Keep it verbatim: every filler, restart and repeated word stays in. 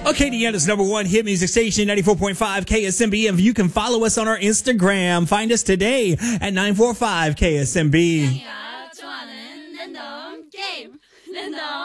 Okay, Deanna's number one hit music station, ninety-four point five K S M B. And you can follow us on our Instagram. Find us today at nine four five K S M B.